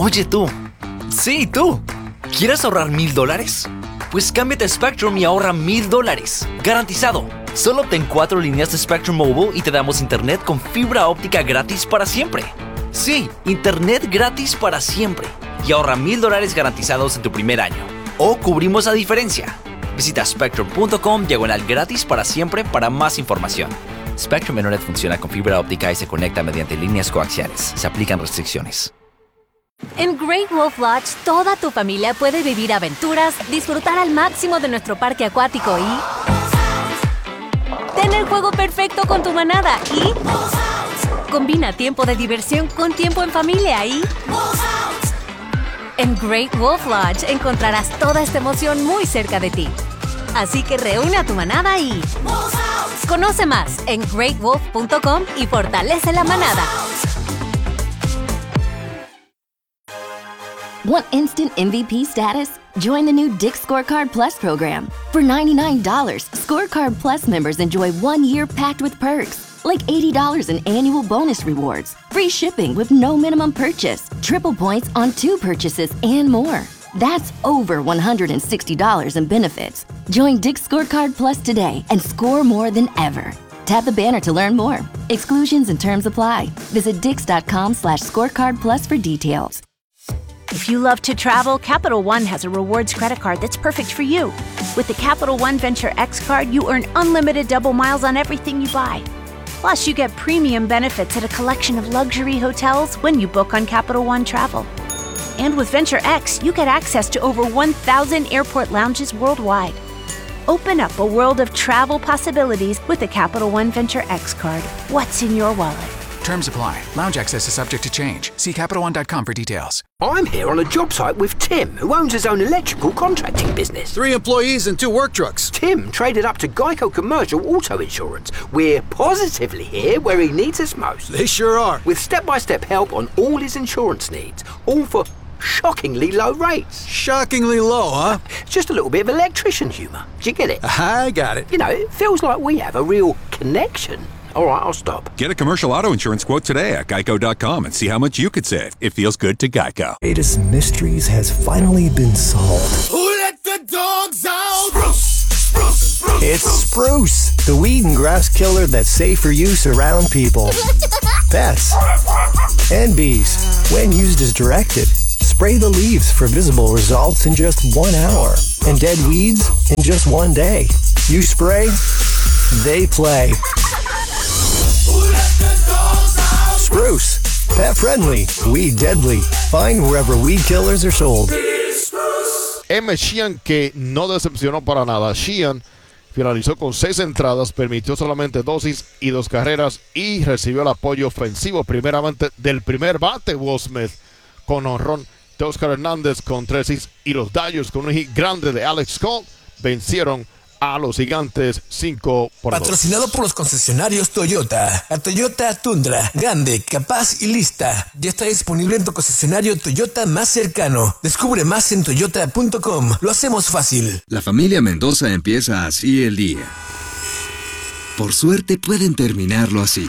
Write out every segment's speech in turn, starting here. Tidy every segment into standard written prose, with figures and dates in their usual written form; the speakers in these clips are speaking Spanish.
Oye tú. Sí, tú. ¿Quieres ahorrar $1,000? Pues cámbiate a Spectrum y ahorra $1,000. Garantizado. Solo obtén 4 líneas de Spectrum Mobile y te damos internet con fibra óptica gratis para siempre. Sí, internet gratis para siempre. Y ahorra $1,000 garantizados en tu primer año. O cubrimos la diferencia. Visita spectrum.com/gratis para siempre para más información. Spectrum Internet funciona con fibra óptica y se conecta mediante líneas coaxiales. Se aplican restricciones. En Great Wolf Lodge, toda tu familia puede vivir aventuras, disfrutar al máximo de nuestro parque acuático y tener el juego perfecto con tu manada y combina tiempo de diversión con tiempo en familia y en Great Wolf Lodge encontrarás toda esta emoción muy cerca de ti. Así que reúne a tu manada y conoce más en greatwolf.com y fortalece la manada. Want instant MVP status? Join the new Dick's Scorecard Plus program. For $99, Scorecard Plus members enjoy 1 year packed with perks, like $80 in annual bonus rewards, free shipping with no minimum purchase, triple points on 2 purchases, and more. That's over $160 in benefits. Join Dick's Scorecard Plus today and score more than ever. Tap the banner to learn more. Exclusions and terms apply. Visit dix.com/scorecard plus for details. If you love to travel, Capital One has a rewards credit card that's perfect for you. With the Capital One Venture X card, you earn unlimited double miles on everything you buy. Plus, you get premium benefits at a collection of luxury hotels when you book on Capital One Travel. And with Venture X, you get access to over 1,000 airport lounges worldwide. Open up a world of travel possibilities with the Capital One Venture X card. What's in your wallet? Terms apply. Lounge access is subject to change. See CapitalOne.com for details. I'm here on a job site with Tim, who owns his own electrical contracting business. 3 employees and 2 work trucks. Tim traded up to Geico Commercial Auto Insurance. We're positively here where he needs us most. They sure are. With step-by-step help on all his insurance needs, all for shockingly low rates. Shockingly low, huh? Just a little bit of electrician humour. Do you get it? I got it. You know, it feels like we have a real connection. All right, I'll stop. Get a commercial auto insurance quote today at geico.com and see how much you could save. It feels good to Geico. Greatest mysteries has finally been solved. Who let the dogs out? Spruce, spruce, spruce. It's Spruce, the weed and grass killer that's safe for use around people, pets, and bees. When used as directed, spray the leaves for visible results in just 1 hour and dead weeds in just 1 day. You spray, they play. Spruce, pet friendly, weed deadly. Find wherever weed killers are sold. M. Sheehan, que no decepcionó para nada. Sheehan finalizó con 6 entradas, permitió solamente 2 hits y 2 carreras y recibió el apoyo ofensivo primeramente del primer bate, Will Smith, con honrón de Oscar Hernández con 3 hits, y los Dodgers con un hit grande de Alex Scott vencieron a los Gigantes 5-2. Patrocinado por los concesionarios Toyota. La Toyota Tundra, grande, capaz y lista. Ya está disponible en tu concesionario Toyota más cercano. Descubre más en toyota.com. Lo hacemos fácil. La familia Mendoza empieza así el día. Por suerte pueden terminarlo así.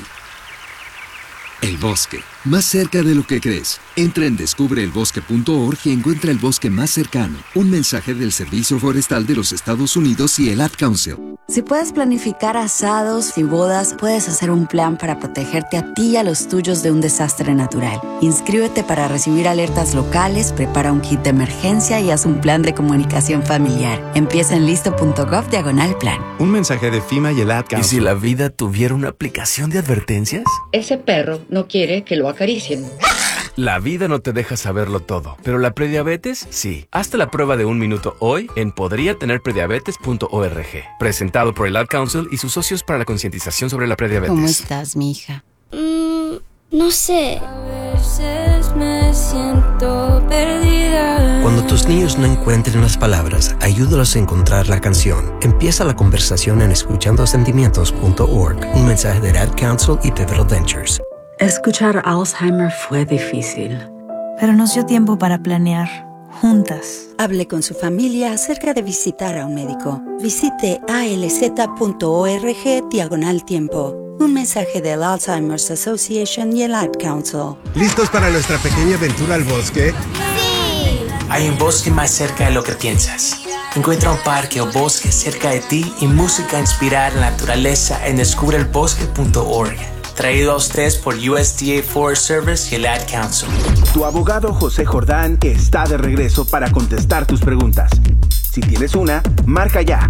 El bosque, más cerca de lo que crees. Entra en descubreelbosque.org y encuentra el bosque más cercano. Un mensaje del Servicio Forestal de los Estados Unidos y el Ad Council. Si puedes planificar asados y bodas, puedes hacer un plan para protegerte a ti y a los tuyos de un desastre natural. Inscríbete para recibir alertas locales, prepara un kit de emergencia y haz un plan de comunicación familiar. Empieza en listo.gov/plan. Un mensaje de FEMA y el Ad Council. ¿Y si la vida tuviera una aplicación de advertencias? Ese perro no quiere que lo acaricien. La vida no te deja saberlo todo, pero la prediabetes sí. Hazte la prueba de 1 minuto hoy en podriatenerprediabetes.org. Presentado por el Ad Council y sus socios para la concientización sobre la prediabetes. ¿Cómo estás, mi hija? No sé. A veces me siento perdida. Cuando tus niños no encuentren las palabras, ayúdalos a encontrar la canción. Empieza la conversación en escuchandosentimientos.org. Un mensaje de Ad Council y Pivotal Ventures. Escuchar Alzheimer fue difícil, pero nos dio tiempo para planear, juntas. Hable con su familia acerca de visitar a un médico. Visite alz.org/tiempo. Un mensaje del Alzheimer's Association y el Ad Council. ¿Listos para nuestra pequeña aventura al bosque? ¡Sí! Hay un bosque más cerca de lo que piensas. Encuentra un parque o bosque cerca de ti y música inspirada en la naturaleza en descubreelbosque.org. Traído a ustedes por USDA Forest Service y el Ad Council. Tu abogado José Jordán está de regreso para contestar tus preguntas. Si tienes una, marca ya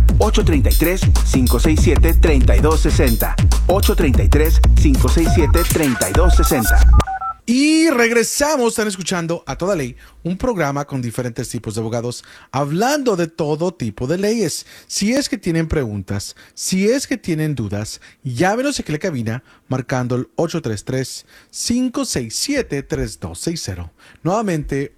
833-567-3260. 833-567-3260. Y regresamos, están escuchando A Toda Ley, un programa con diferentes tipos de abogados hablando de todo tipo de leyes. Si es que tienen preguntas, si es que tienen dudas, llámenos aquí a la cabina marcando el 833-567-3260. Nuevamente,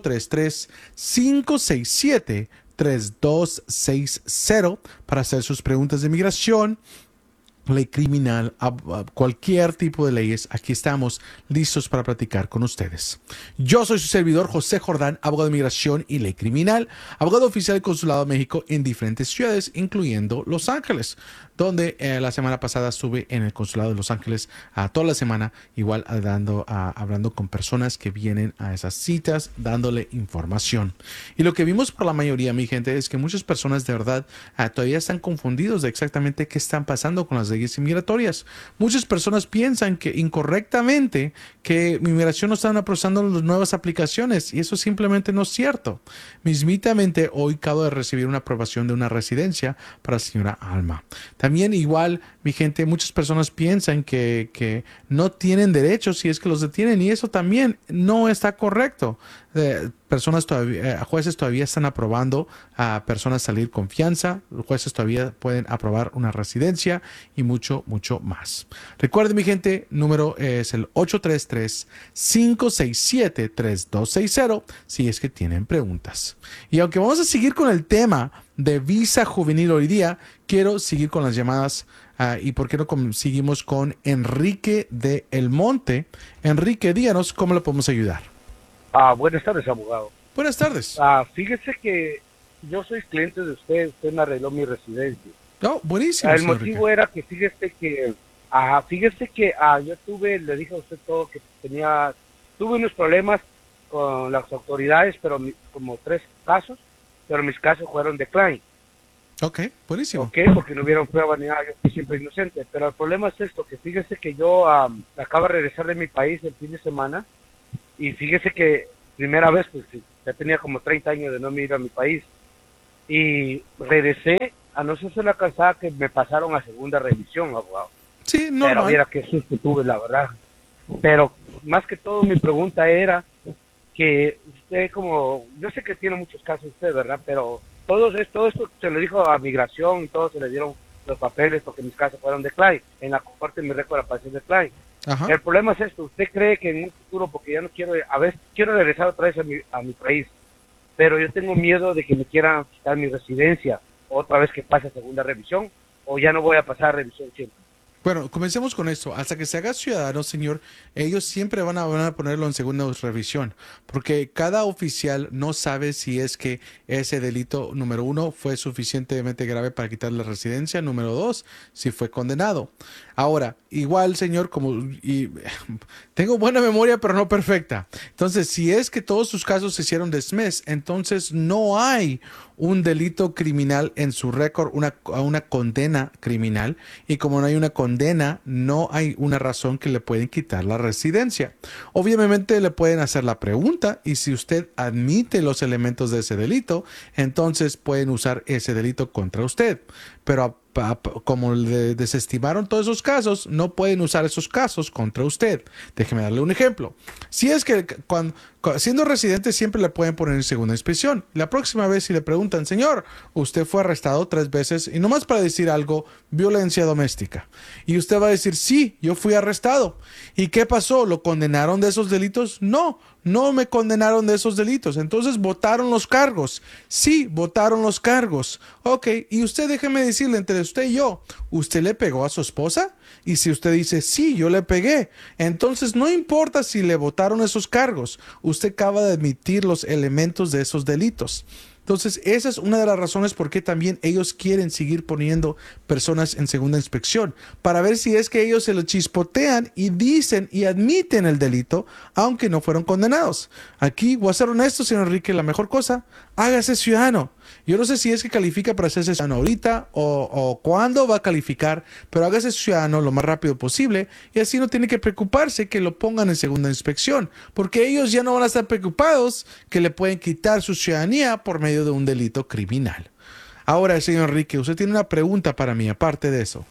833-567-3260 para hacer sus preguntas de inmigración, ley criminal, cualquier tipo de leyes. Aquí estamos listos para platicar con ustedes. Yo soy su servidor José Jordán, abogado de inmigración y ley criminal, abogado oficial del Consulado de México en diferentes ciudades, incluyendo Los Ángeles, donde la semana pasada estuve en el Consulado de Los Ángeles toda la semana, igual hablando con personas que vienen a esas citas, dándole información. Y lo que vimos por la mayoría, mi gente, es que muchas personas de verdad todavía están confundidos de exactamente qué están pasando con las leyes inmigratorias. Muchas personas piensan que incorrectamente que mi inmigración no están procesando las nuevas aplicaciones, y eso simplemente no es cierto. Mismitamente hoy acabo de recibir una aprobación de una residencia para la señora Alma. También igual, mi gente, muchas personas piensan que no tienen derechos si es que los detienen, y eso también no está correcto. Jueces todavía están aprobando a personas salir con fianza, jueces todavía pueden aprobar una residencia y mucho, mucho más. Recuerden, mi gente, número es el 833-567-3260 si es que tienen preguntas. Y aunque vamos a seguir con el tema de visa juvenil hoy día, quiero seguir con las llamadas. ¿Y por qué no seguimos con Enrique de El Monte? Enrique, díganos cómo le podemos ayudar. Buenas tardes, abogado. Buenas tardes. Fíjese que yo soy cliente de usted me arregló mi residencia. Oh, buenísimo. El motivo era que fíjese que yo le dije a usted todo que tuve unos problemas con las autoridades, pero como 3 casos, pero mis casos fueron decline. Ok, buenísimo. Ok, porque no hubieron pruebas ni nada, yo fui siempre inocente. Pero el problema es esto, que fíjese que yo acabo de regresar de mi país el fin de semana, y fíjese que primera vez, pues ya tenía como 30 años de no ir a mi país, y regresé a no ser la cansada que me pasaron a segunda revisión, abogado. Sí, no. Pero mira qué susto tuve, la verdad. Pero más que todo mi pregunta era que usted, como yo sé que tiene muchos casos usted, ¿verdad? Pero todo esto se le dijo a migración y todos se le dieron los papeles porque mis casos fueron decline. En la corte mi récord apareció decline. Ajá. El problema es esto, ¿usted cree que en un futuro, porque ya no quiero, a veces quiero regresar otra vez a mi país, pero yo tengo miedo de que me quieran quitar mi residencia otra vez que pase segunda revisión, o ya no voy a pasar revisión siempre? Bueno, comencemos con esto. Hasta que se haga ciudadano, señor, ellos siempre van a ponerlo en segunda revisión, porque cada oficial no sabe si es que ese delito, número 1, fue suficientemente grave para quitar la residencia, número 2, si fue condenado. Ahora, igual, señor, tengo buena memoria, pero no perfecta. Entonces, si es que todos sus casos se hicieron dismiss, entonces no hay un delito criminal en su récord, una condena criminal, y como no hay una condena, no hay una razón que le pueden quitar la residencia. Obviamente le pueden hacer la pregunta, y si usted admite los elementos de ese delito, entonces pueden usar ese delito contra usted. Pero como le desestimaron todos esos casos, no pueden usar esos casos contra usted. Déjeme darle un ejemplo. Si es que siendo residente siempre le pueden poner en segunda inspección. La próxima vez si le preguntan, señor, usted fue arrestado 3 veces y nomás para decir algo, violencia doméstica. Y usted va a decir, sí, yo fui arrestado. ¿Y qué pasó? ¿Lo condenaron de esos delitos? No me condenaron de esos delitos. Entonces, ¿votaron los cargos? Sí, votaron los cargos. Ok, y usted déjeme decirle, entre usted y yo, ¿usted le pegó a su esposa? Y si usted dice, sí, yo le pegué, entonces no importa si le votaron esos cargos, usted acaba de admitir los elementos de esos delitos. Entonces, esa es una de las razones por qué también ellos quieren seguir poniendo personas en segunda inspección, para ver si es que ellos se lo chispotean y dicen y admiten el delito, aunque no fueron condenados. Aquí, voy a ser honesto, señor Enrique, la mejor cosa, hágase ciudadano. Yo no sé si es que califica para hacerse ciudadano ahorita o cuándo va a calificar, pero hágase ciudadano lo más rápido posible y así no tiene que preocuparse que lo pongan en segunda inspección, porque ellos ya no van a estar preocupados que le pueden quitar su ciudadanía por medio de un delito criminal. Ahora, señor Enrique, usted tiene una pregunta para mí, aparte de eso.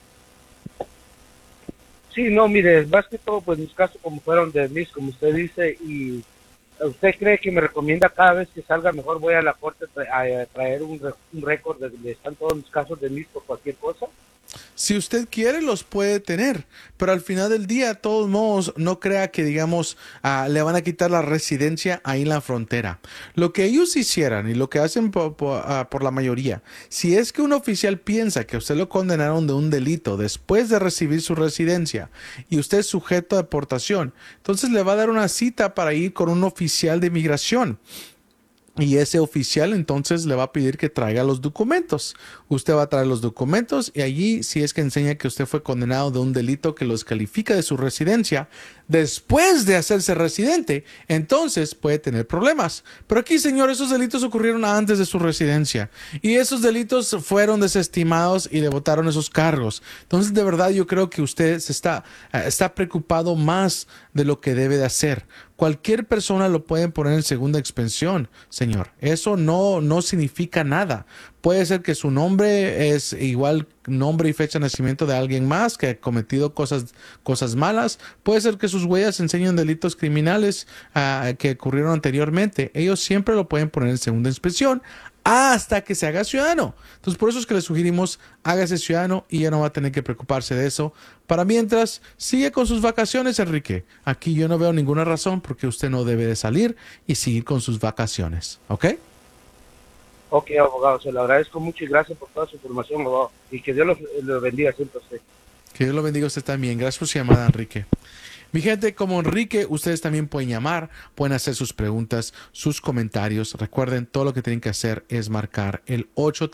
Sí, no, mire, más que todo, pues mis casos como fueron de mis, como usted dice, y ¿usted cree que me recomienda cada vez que salga mejor voy a la corte a traer un récord de donde están todos mis casos de mis por cualquier cosa? Si usted quiere, los puede tener, pero al final del día, de todos modos, no crea que, digamos, le van a quitar la residencia ahí en la frontera. Lo que ellos hicieran y lo que hacen por la mayoría, si es que un oficial piensa que usted lo condenaron de un delito después de recibir su residencia y usted es sujeto a deportación, entonces le va a dar una cita para ir con un oficial de inmigración. Y ese oficial entonces le va a pedir que traiga los documentos. Usted va a traer los documentos y allí, si es que enseña que usted fue condenado de un delito que lo descalifica de su residencia, después de hacerse residente, entonces puede tener problemas. Pero aquí, señor, esos delitos ocurrieron antes de su residencia y esos delitos fueron desestimados y le votaron esos cargos. Entonces, de verdad, yo creo que usted está preocupado más de lo que debe de hacer. Cualquier persona lo pueden poner en segunda expansión, señor. Eso no significa nada. Puede ser que su nombre es igual nombre y fecha de nacimiento de alguien más que ha cometido cosas malas. Puede ser que sus huellas enseñen delitos criminales que ocurrieron anteriormente. Ellos siempre lo pueden poner en segunda inspección hasta que se haga ciudadano. Entonces, por eso es que le sugerimos, hágase ciudadano y ya no va a tener que preocuparse de eso. Para mientras, sigue con sus vacaciones, Enrique. Aquí yo no veo ninguna razón porque usted no debe de salir y seguir con sus vacaciones. ¿Ok? Ok, abogado, se lo agradezco mucho y gracias por toda su información, abogado. Y que Dios lo bendiga siempre a usted. Que Dios lo bendiga a usted también. Gracias por su llamada, Enrique. Mi gente, como Enrique, ustedes también pueden llamar, pueden hacer sus preguntas, sus comentarios. Recuerden, todo lo que tienen que hacer es marcar el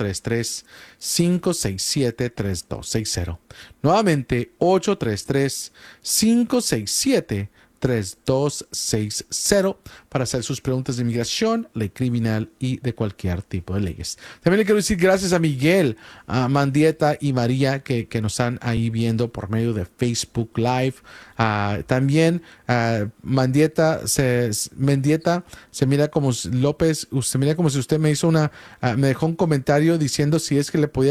833-567-3260. Nuevamente, 833-567-3260 para hacer sus preguntas de inmigración, ley criminal y de cualquier tipo de leyes. También le quiero decir gracias a Miguel, a Mandieta y María que nos están ahí viendo por medio de Facebook Live. También Mendieta se mira como López, se mira como si usted me hizo me dejó un comentario diciendo si es que le podía